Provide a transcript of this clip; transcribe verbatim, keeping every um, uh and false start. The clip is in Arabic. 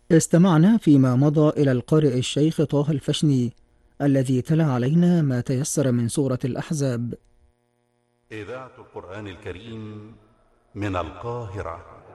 استمعنا فيما مضى إلى القارئ الشيخ طه الفشني الذي تلا علينا ما تيسر من سورة الأحزاب. إذاعة القرآن الكريم من القاهرة.